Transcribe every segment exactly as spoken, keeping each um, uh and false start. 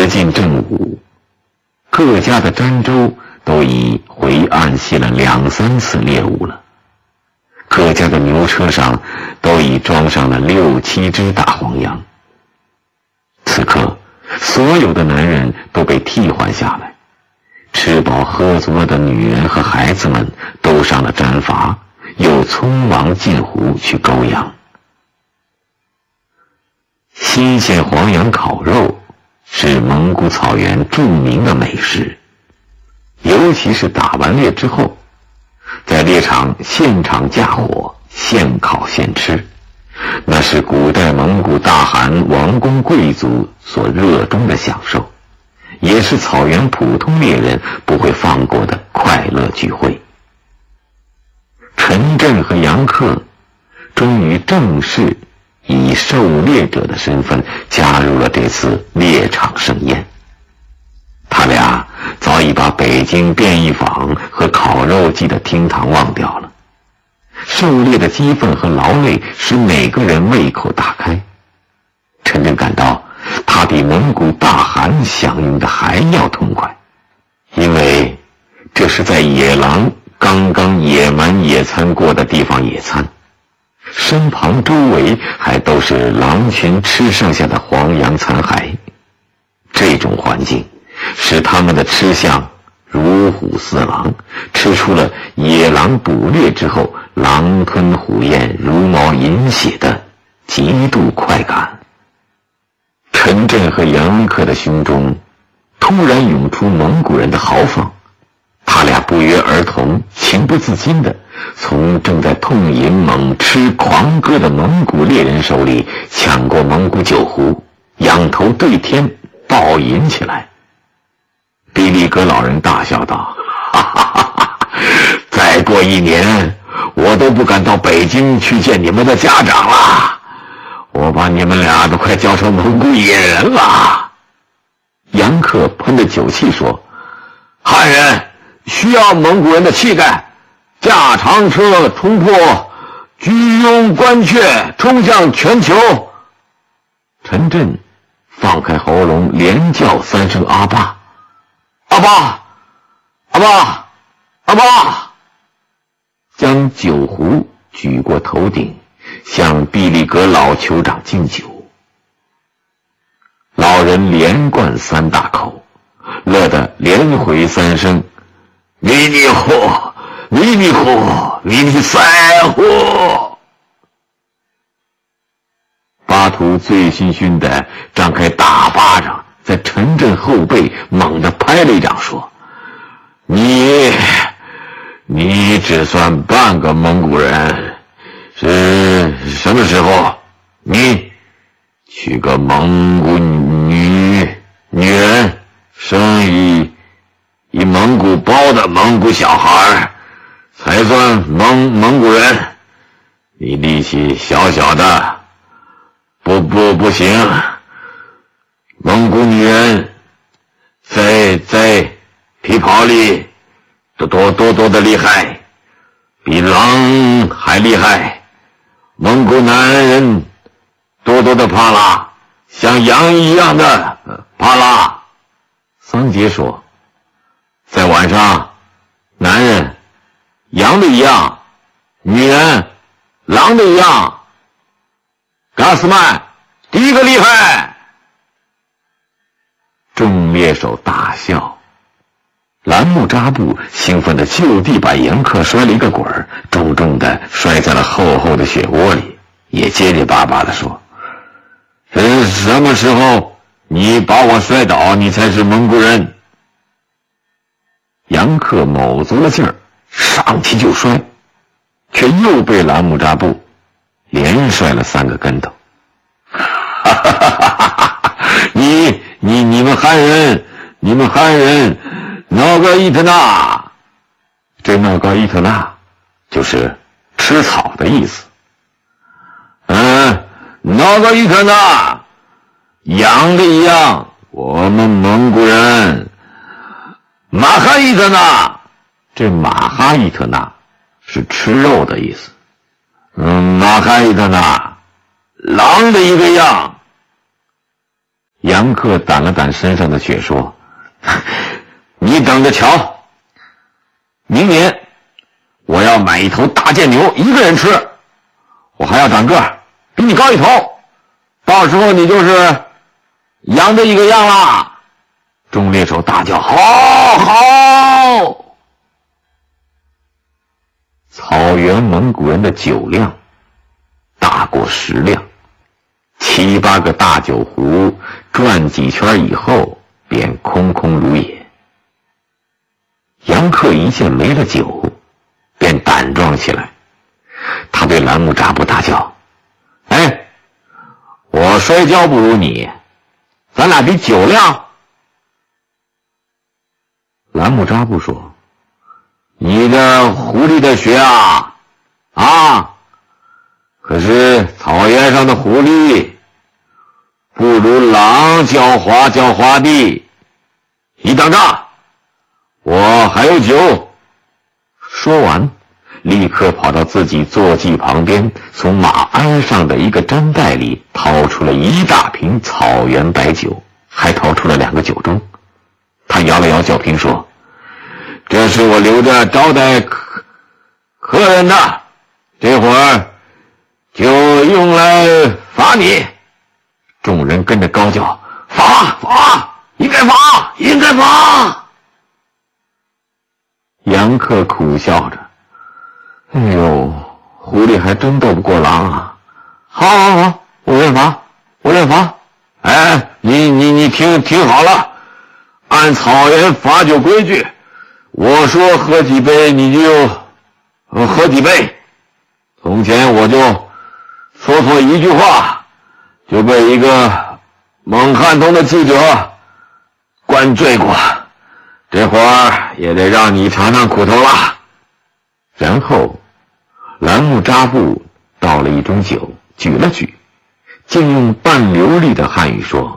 时近正午，各家的毡州都已回岸歇了两三次猎物了，各家的牛车上都已装上了六七只大黄羊。此刻所有的男人都被替换下来，吃饱喝足了的女人和孩子们都上了毡筏，又匆忙进湖去勾羊。新鲜黄羊烤肉是蒙古草原著名的美食，尤其是打完猎之后，在猎场现场架火，现烤现吃，那是古代蒙古大汗王公贵族所热衷的享受，也是草原普通猎人不会放过的快乐聚会。陈震和杨克终于正式以狩猎者的身份加入了这次猎场盛宴。他俩早已把北京便宜坊和烤肉季的厅堂忘掉了，狩猎的激愤和劳累使每个人胃口大开。陈震感到他比蒙古大汗享用的还要痛快，因为这是在野狼刚刚野蛮野餐过的地方野餐，身旁周围还都是狼群吃剩下的黄羊残骸。这种环境使他们的吃相如虎似狼，吃出了野狼捕猎之后狼吞虎咽如毛饮血的极度快感。陈震和杨恩克的胸中突然涌出蒙古人的豪放，他俩不约而同情不自禁地从正在痛饮猛吃狂歌的蒙古猎人手里抢过蒙古酒壶，仰头对天暴饮起来。比利格老人大笑道：哈哈哈哈，再过一年我都不敢到北京去见你们的家长了，我把你们俩都快叫成蒙古野人了。杨克喷着酒气说：汉人需要蒙古人的气概，驾长车冲破居庸关阙，冲向全球。陈震放开喉咙连叫三声阿爸，阿爸，阿爸，阿爸，将酒壶举过头顶，向毕利格老酋长敬酒。老人连灌三大口，乐得连回三声弥尼呼，弥尼呼，弥尼塞呼。巴图醉醺醺地张开大巴掌，在陈震后背猛地拍了一掌，说：你你只算半个蒙古人，是什么时候你娶个蒙古女女人，生一以蒙古包的蒙古小孩，才算蒙蒙古人？你力气小小的，不不不行。蒙古女人在在皮袍里多多多多的厉害，比狼还厉害。蒙古男人多多的帕拉，像羊一样的帕拉。桑杰说，在晚上，男人羊的一样，女人狼的一样。嘎斯曼第一个厉害。众猎手大笑，兰木扎布兴奋地就地把杨克摔了一个滚儿，重重地摔在了厚厚的血窝里，也结结巴巴地说：是什么时候你把我摔倒，你才是蒙古人？杨克卯足了劲儿，上去就摔，却又被兰木扎布连摔了三个跟头。哈哈哈哈哈！你你你们汉人，你们汉人，那个伊特纳，这那个伊特纳就是吃草的意思。嗯，那个伊特纳，羊的一样，我们蒙古人。马哈伊特纳，这马哈伊特纳是吃肉的意思。嗯，马哈伊特纳，狼的一个样。 杨克掸了掸身上的血说，你等着瞧，明年我要买一头大贱牛，一个人吃，我还要长个儿，比你高一头，到时候你就是羊的一个样啦。众猎手大叫，好好。草原蒙古人的酒量大过食量，七八个大酒壶转几圈以后便空空如也。杨克一见没了酒，便胆壮起来，他对栏木扎布大叫，哎，我摔跤不如你，咱俩比酒量。栏木扎布说，你这狐狸的血啊啊！可是草原上的狐狸不如狼狡猾狡猾的。你等着，我还有酒。说完，立刻跑到自己坐骑旁边，从马鞍上的一个毡袋里掏出了一大瓶草原白酒，还掏出了两个酒盅。他摇了摇酒瓶说，这是我留着招待客客人的，这会儿就用来罚你。众人跟着高叫，罚罚，应该罚，应该罚。杨克苦笑着，哎呦，狐狸还真斗不过狼啊！好好好，我认罚，我认罚。哎，你你你听听好了，按草原罚酒规矩，我说喝几杯你就喝几杯。从前我就说错一句话，就被一个蒙汉通的记者灌醉过，这会儿也得让你尝尝苦头了。然后栏木扎布倒了一盅酒，举了举，竟用半流利的汉语说，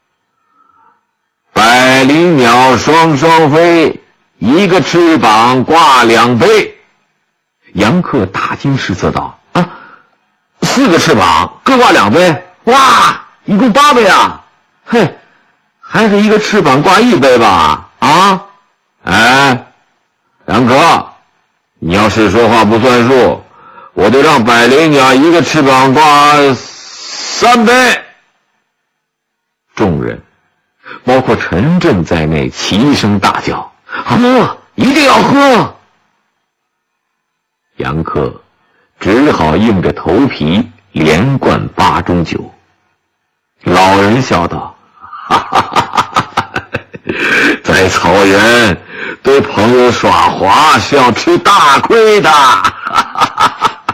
百灵鸟双双飞，一个翅膀挂两杯。杨克大惊失色道，啊，四个翅膀各挂两杯，哇，一共八杯啊！嘿，还是一个翅膀挂一杯吧？啊，哎，杨克，你要是说话不算数，我就让百灵鸟一个翅膀挂三杯。众人包括陈震在内齐声大叫，喝，一定要喝。杨克只好硬着头皮连灌八盅酒。老人笑道，哈哈哈哈哈，在草原对朋友耍滑是要吃大亏的。哈哈哈哈。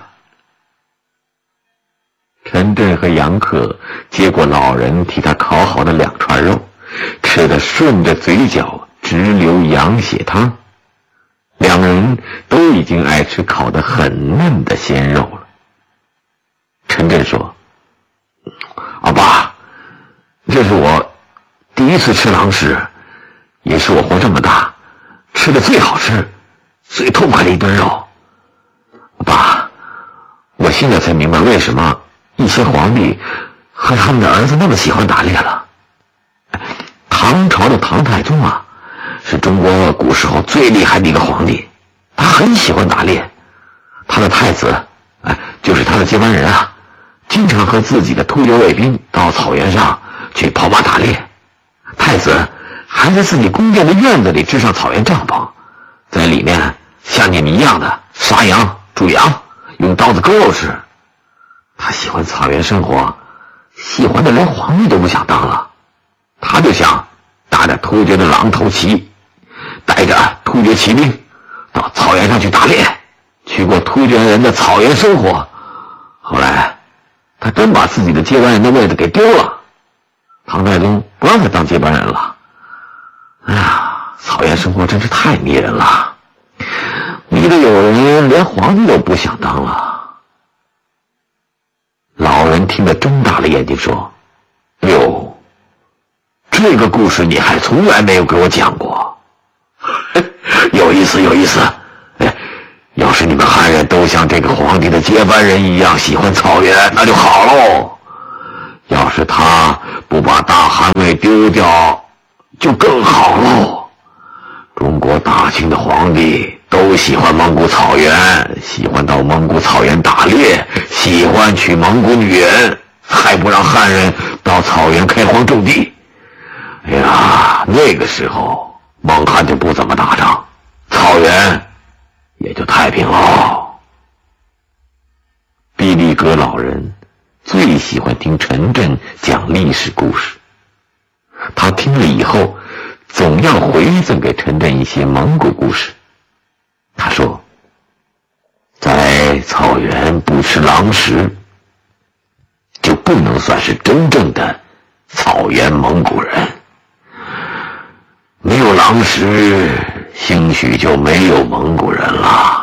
陈震和杨克接过老人替他烤好的两串肉，吃得顺着嘴角直流羊血汤。两人都已经爱吃烤得很嫩的鲜肉了。陈震说，阿爸，这是我第一次吃狼食，也是我活这么大吃的最好吃最痛快的一顿肉。阿爸，我现在才明白为什么一些皇帝和他们的儿子那么喜欢打猎了。唐朝的唐太宗啊，是中国古时候最厉害的一个皇帝，他很喜欢打猎。他的太子，哎，就是他的接班人啊，经常和自己的突厥卫兵到草原上去跑马打猎。太子还在自己宫殿的院子里支上草原帐篷，在里面像你们一样的杀羊、煮羊，用刀子割肉吃。他喜欢草原生活，喜欢的连皇帝都不想当了。他就想打着突厥的狼头旗，带着突厥骑兵到草原上去打猎，去过突厥人的草原生活。后来他真把自己的接班人的位子给丢了，唐太宗不让他当接班人了。哎呀，草原生活真是太迷人了，迷得有人连皇帝都不想当了。老人听得睁大了眼睛说，哟，这个故事你还从来没有给我讲过。有意思有意思，哎，要是你们汉人都像这个皇帝的接班人一样喜欢草原，那就好喽。 要是他不把大汗给丢掉，就更好喽。中国大清的皇帝都喜欢蒙古草原，喜欢到蒙古草原打猎，喜欢娶蒙古女人，还不让汉人到草原开荒种地。哎呀，那个时候蒙汉就不怎么打仗，草原也就太平喽。毕力格老人最喜欢听陈震讲历史故事，他听了以后总要回赠给陈震一些蒙古故事。他说，在草原不吃狼食，就不能算是真正的草原蒙古人。没有狼食，兴许就没有蒙古人了。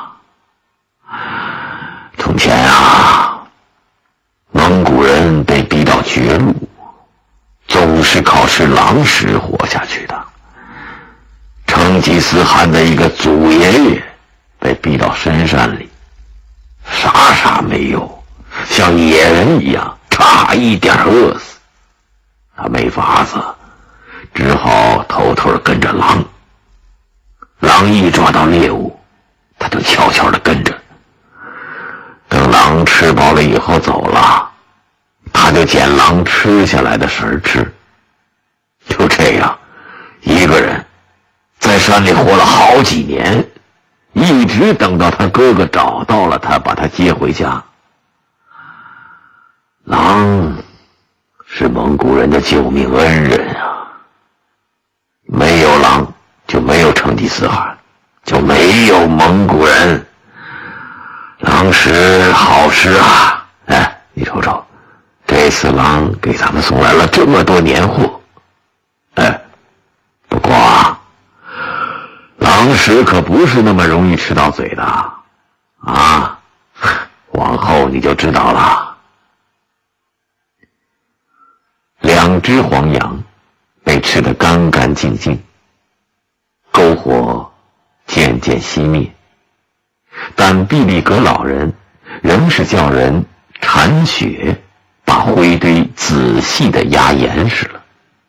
从前啊，蒙古人被逼到绝路，总是靠吃狼食活下去的。成吉思汗的一个祖爷爷被逼到深山里，啥啥没有，像野人一样，差一点饿死。他没法子，只好偷偷地跟着狼。狼一抓到猎物，他就悄悄地跟着。等狼吃饱了以后走了，他就捡狼吃下来的食儿吃。就这样，一个人在山里活了好几年，一直等到他哥哥找到了他，把他接回家。狼是蒙古人的救命恩人啊，没有狼就没有成吉思汗，就没有蒙古人。狼食好吃啊！哎，你瞅瞅，这次狼给咱们送来了这么多年货。哎，不过啊，狼食可不是那么容易吃到嘴的啊，往后你就知道了。两只黄羊被吃得干干净净，篝火渐渐熄灭，但毕力格老人仍是叫人铲雪，把灰堆仔细地压严实了。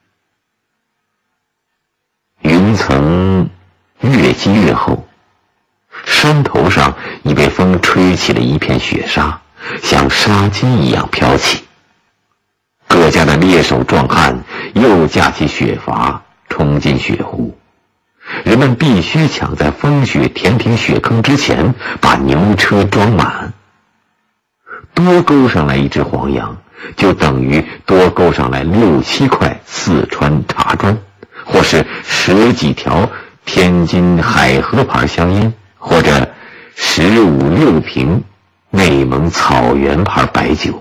云层越积越厚，山头上已被风吹起了一片雪沙，像纱巾一样飘起。各家的猎手壮汉又架起雪筏，冲进雪湖。人们必须抢在风雪填平雪坑之前把牛车装满。多勾上来一只黄羊，就等于多勾上来六七块四川茶砖，或是十几条天津海河牌香烟，或者十五六瓶内蒙草原牌白酒。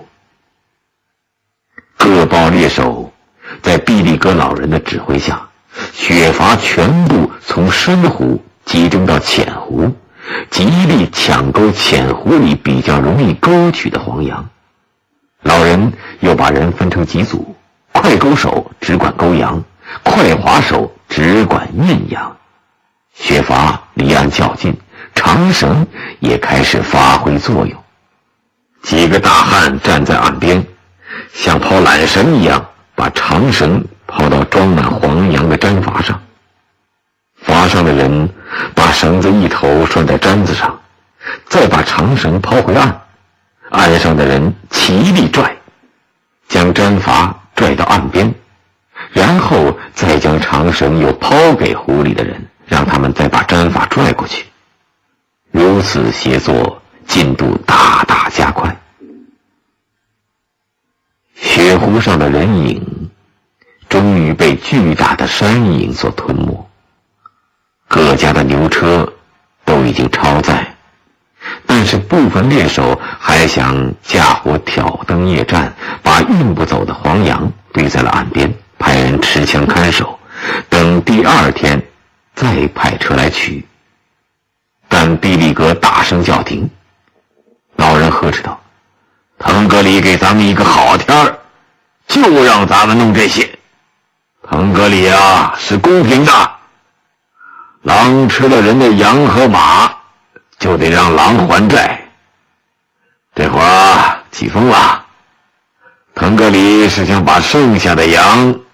各包猎手在毕力格老人的指挥下，雪筏全部从深湖集中到浅湖，极力抢钩浅湖里比较容易勾取的黄羊。老人又把人分成几组，快钩手只管勾羊，快划手只管运羊。雪筏离岸较近，长绳也开始发挥作用。几个大汉站在岸边，像抛缆绳一样，把长绳抛到装满黄羊的毡筏上。筏上的人把绳子一头拴在毡子上，再把长绳抛回岸，岸上的人齐力拽，将毡筏拽到岸边，然后再将长绳又抛给湖里的人，让他们再把毡筏拽过去。如此协作，进度大大加快。雪湖上的人影终于被巨大的山影所吞没，各家的牛车都已经超载，但是部分猎手还想架火挑灯夜战，把运不走的黄羊堆在了岸边，派人持枪看守，等第二天再派车来取。但毕力格大声叫停，老人呵斥道：腾格里给咱们一个好天儿，就让咱们弄这些。腾格里啊，是公平的，狼吃了人的羊和马，就得让狼还债。这会儿起风了， 腾格里是想把剩下的羊